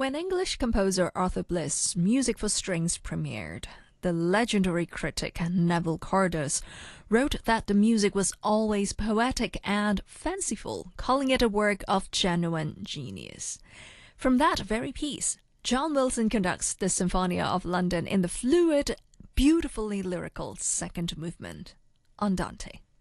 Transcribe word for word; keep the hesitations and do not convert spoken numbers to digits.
When English composer Arthur Bliss' Music for Strings premiered, the legendary critic Neville Cardus wrote that the music was always poetic and fanciful, calling it a work of genuine genius. From that very piece, John Wilson conducts the Sinfonia of London in the fluid, beautifully lyrical second movement, Andante.